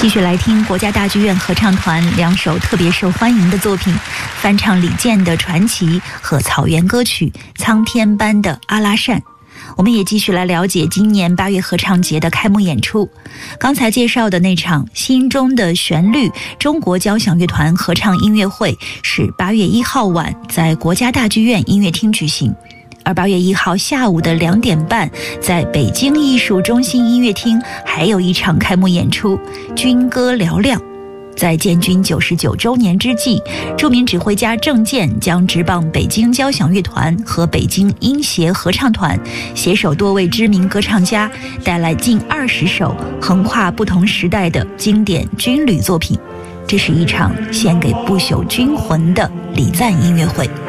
继续来听国家大剧院合唱团两首特别受欢迎的作品，翻唱李健的传奇和草原歌曲《苍天般的阿拉善》。我们也继续来了解今年8月合唱节的开幕演出。刚才介绍的那场《心中的旋律》中国交响乐团合唱音乐会是8月1号晚在国家大剧院音乐厅举行，而8月1号下午的2点半，在北京艺术中心音乐厅还有一场开幕演出《军歌嘹亮》。在建军99周年之际，著名指挥家郑健将执棒北京交响乐团和北京音协合唱团，携手多位知名歌唱家，带来近20首横跨不同时代的经典军旅作品。这是一场献给不朽军魂的礼赞音乐会。